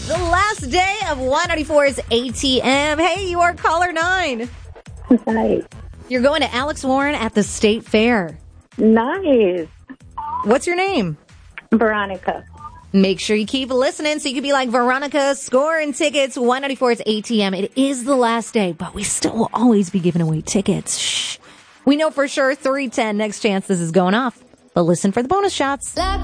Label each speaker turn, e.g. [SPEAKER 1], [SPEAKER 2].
[SPEAKER 1] The last day of 194's ATM. Hey, you are caller 9.
[SPEAKER 2] Nice.
[SPEAKER 1] You're going to Alex Warren at the State Fair.
[SPEAKER 2] Nice.
[SPEAKER 1] What's your name?
[SPEAKER 2] Veronica.
[SPEAKER 1] Make sure you keep listening so you can be like Veronica, scoring tickets. 194's ATM. It is the last day, but we still will always be giving away tickets. Shh. We know for sure 310 next chance this is going off. But listen for the bonus shots.